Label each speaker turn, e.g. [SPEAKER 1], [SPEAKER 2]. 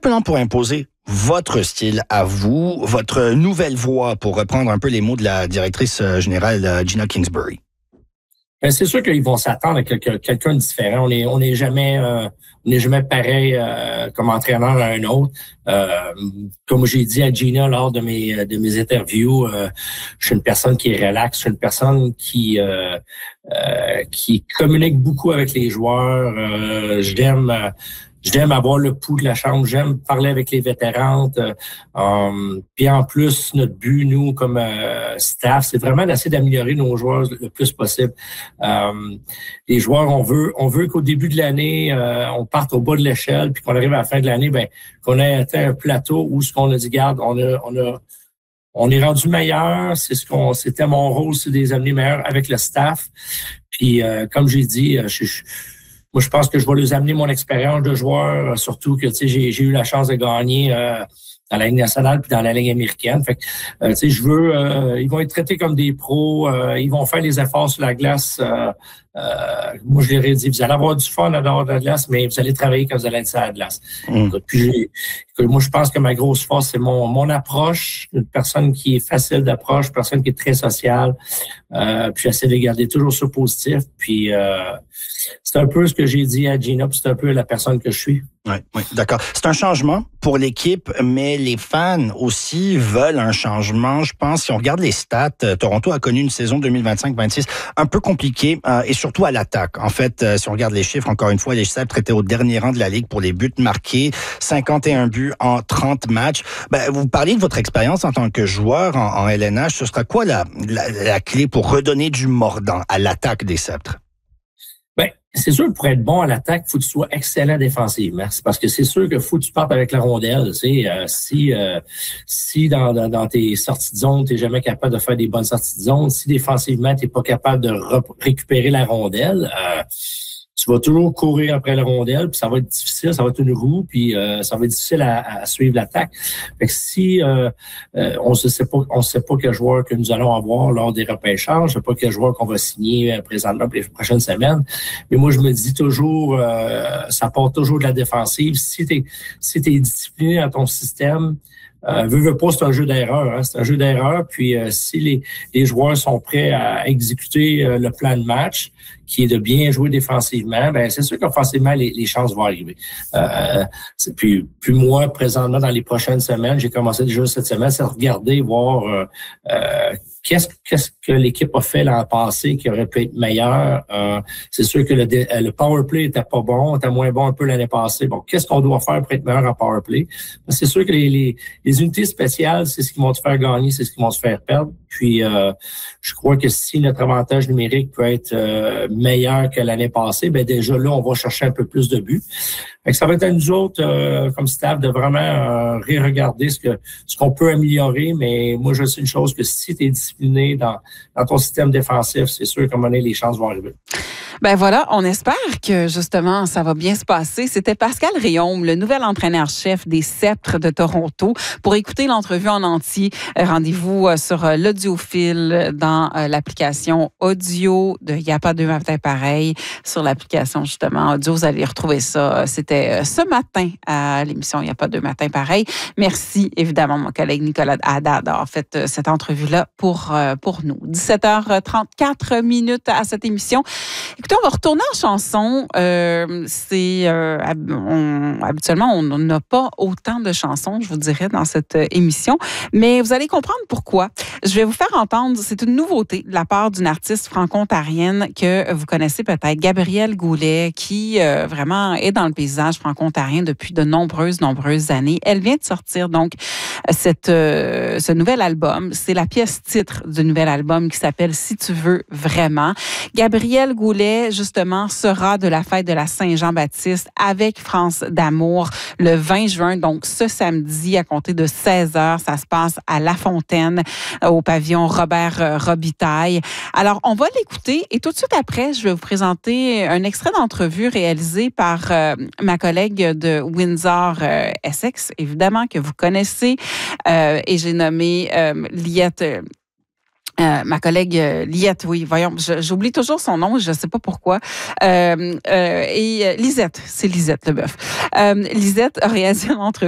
[SPEAKER 1] plan pour imposer votre style à vous, votre nouvelle voix, pour reprendre un peu les mots de la directrice générale Gina Kingsbury?
[SPEAKER 2] C'est sûr qu'ils vont s'attendre à quelqu'un de différent. On n'est jamais pareil comme entraîneur à un autre. Comme j'ai dit à Gina lors de mes interviews, je suis une personne qui est relaxe, je suis une personne qui communique beaucoup avec les joueurs. J'aime avoir le pouls de la chambre, j'aime parler avec les vétérantes. Puis en plus, notre but, nous, comme staff, c'est vraiment d'essayer d'améliorer nos joueurs le plus possible. Les joueurs, on veut qu'au début de l'année, on parte au bas de l'échelle, puis qu'on arrive à la fin de l'année, qu'on ait atteint un plateau où ce qu'on a dit, garde, on est rendu meilleur. C'était mon rôle, c'est de les amener meilleurs avec le staff. Puis comme j'ai dit, moi, je pense que je vais les amener mon expérience de joueur, surtout que, tu sais, j'ai eu la chance de gagner dans la Ligue nationale puis dans la Ligue américaine. Fait que, tu sais, ils vont être traités comme des pros, ils vont faire les efforts sur la glace. Moi, je leur ai dit, vous allez avoir du fun à dehors de la glace, mais vous allez travailler quand vous allez être sur la glace. Puis, moi, je pense que ma grosse force, c'est mon approche, une personne qui est facile d'approche, une personne qui est très sociale. Puis, j'essaie de garder toujours ça positif. Puis, c'est un peu ce que j'ai dit à Gina, puis c'est un peu la personne que je suis.
[SPEAKER 1] Oui, d'accord. C'est un changement pour l'équipe, mais les fans aussi veulent un changement. Je pense, si on regarde les stats, Toronto a connu une saison 2025-26 un peu compliquée, et surtout à l'attaque. En fait, si on regarde les chiffres, encore une fois, les Sabres étaient au dernier rang de la Ligue pour les buts marqués, 51 buts en 30 matchs. Vous parlez de votre expérience en tant que joueur en LNH. Ce sera quoi la clé pour redonner du mordant à l'attaque des Sabres?
[SPEAKER 2] C'est sûr que pour être bon à l'attaque, il faut que tu sois excellent défensivement. C'est parce que c'est sûr qu'il faut que tu partes avec la rondelle. Tu sais, si dans tes sorties de zone, tu n'es jamais capable de faire des bonnes sorties de zone, si défensivement, tu n'es pas capable de récupérer la rondelle, tu vas toujours courir après la rondelle, puis ça va être difficile, ça va être une roue, puis ça va être difficile à suivre l'attaque. Fait que si on sait pas quel joueur que nous allons avoir lors des repêchages, on ne sait pas quel joueur qu'on va signer présentement pour les prochaines semaines. Mais moi, je me dis toujours, ça part toujours de la défensive. Si t'es discipliné dans ton système, veux pas, c'est un jeu d'erreur. Hein? C'est un jeu d'erreur. Puis si les joueurs sont prêts à exécuter le plan de match, qui est de bien jouer défensivement, c'est sûr qu'offensivement, les chances vont arriver. Puis moi, présentement, dans les prochaines semaines, j'ai commencé déjà cette semaine, c'est de regarder, voir qu'est-ce que l'équipe a fait l'an passé qui aurait pu être meilleur. C'est sûr que le power play était pas bon, était moins bon un peu l'année passée. Bon, qu'est-ce qu'on doit faire pour être meilleur en power play? C'est sûr que les unités spéciales, c'est ce qui vont te faire gagner, c'est ce qui vont te faire perdre. Puis, je crois que si notre avantage numérique peut être meilleur que l'année passée, déjà là, on va chercher un peu plus de buts. Fait que ça va être à nous autres, comme staff, de vraiment regarder ce qu'on peut améliorer. Mais moi, je sais une chose, que si tu es discipliné dans ton système défensif, c'est sûr qu'à un moment donné, les chances vont arriver.
[SPEAKER 3] Voilà, on espère que justement ça va bien se passer. C'était Pascal Réaume, le nouvel entraîneur-chef des Sceptres de Toronto. Pour écouter l'entrevue en entier, rendez-vous sur l'Audiophile dans l'application audio de Y a pas deux matins pareil. Sur l'application justement audio, vous allez retrouver ça. C'était ce matin à l'émission Y a pas deux matins pareil. Merci évidemment mon collègue Nicolas Haddad d'avoir fait cette entrevue-là pour nous. 17h34 minutes à cette émission. Écoutez, on va retourner en chanson. Habituellement, on n'a pas autant de chansons, je vous dirais, dans cette émission, mais vous allez comprendre pourquoi. Je vais vous faire entendre, c'est une nouveauté de la part d'une artiste franco-ontarienne que vous connaissez peut-être, Gabrielle Goulet, qui vraiment est dans le paysage franco-ontarien depuis de nombreuses années. Elle vient de sortir donc ce nouvel album. C'est la pièce titre du nouvel album qui s'appelle « Si tu veux vraiment ». Gabrielle Goulet, justement, sera de la fête de la Saint-Jean-Baptiste avec France d'amour le 20 juin, donc ce samedi à compter de 16h. Ça se passe à La Fontaine, au pavillon Robert Robitaille. Alors, on va l'écouter et tout de suite après, je vais vous présenter un extrait d'entrevue réalisé par ma collègue de Windsor, Essex, évidemment, que vous connaissez. Et j'ai nommé Liette... ma collègue Liette, oui, voyons, j'oublie toujours son nom, je ne sais pas pourquoi. Et Lisette, c'est Lisette Leboeuf. Lisette a réalisé l'entrevue